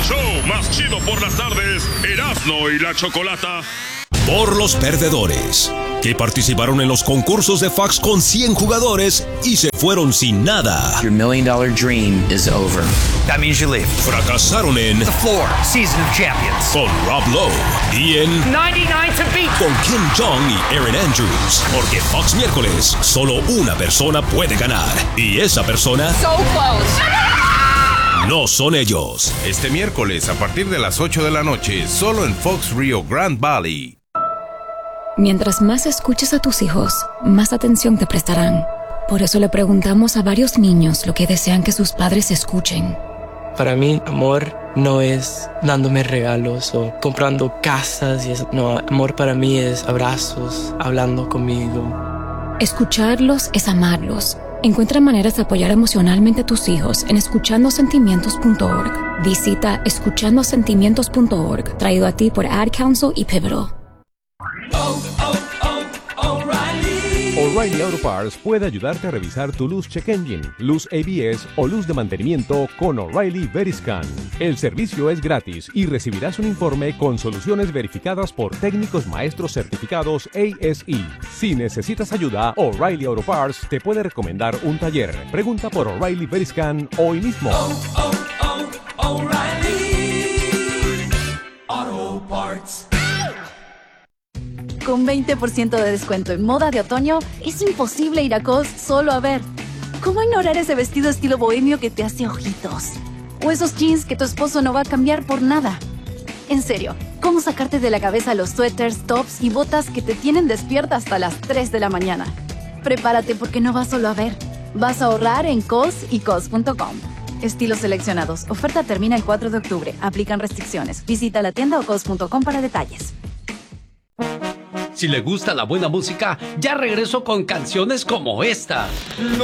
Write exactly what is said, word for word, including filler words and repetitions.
show más chido por las tardes, Erasmo y la Chocolata. Por los perdedores, que participaron en los concursos de Fox con cien jugadores y se fueron sin nada. Your million dollar dream is over. That means you leave. Fracasaron en The Floor, Season of Champions. Con Rob Lowe y en ninety nine to beat. Con Kim Jong y Erin Andrews. Porque Fox miércoles, solo una persona puede ganar. Y esa persona... So close. No son ellos. Este miércoles a partir de las ocho de la noche, solo en Fox Rio Grande Valley. Mientras más escuches a tus hijos, más atención te prestarán. Por eso le preguntamos a varios niños lo que desean que sus padres escuchen. Para mí, amor no es dándome regalos o comprando casas y eso. No, amor para mí es abrazos, hablando conmigo. Escucharlos es amarlos. Encuentra maneras de apoyar emocionalmente a tus hijos en escuchando sentimientos punto org. Visita escuchando sentimientos punto org, traído a ti por Ad Council y Pivotal. Oh, oh, oh, O'Reilly. O'Reilly Auto Parts puede ayudarte a revisar tu luz check engine, luz A B S o luz de mantenimiento con O'Reilly Veriscan. El servicio es gratis y recibirás un informe con soluciones verificadas por técnicos maestros certificados A S E. Si necesitas ayuda, O'Reilly Auto Parts te puede recomendar un taller. Pregunta por O'Reilly Veriscan hoy mismo. Oh, oh, oh, O'Reilly Auto Parts. Con veinte por ciento de descuento en moda de otoño, es imposible ir a Cos solo a ver. ¿Cómo ignorar ese vestido estilo bohemio que te hace ojitos? O esos jeans que tu esposo no va a cambiar por nada. En serio, ¿cómo sacarte de la cabeza los suéteres, tops y botas que te tienen despierta hasta las tres de la mañana? Prepárate porque no vas solo a ver. Vas a ahorrar en Cos y Cos punto com. Estilos seleccionados. Oferta termina el cuatro de octubre. Aplican restricciones. Visita la tienda o cos punto com para detalles. Si le gusta la buena música, ya regreso con canciones como esta.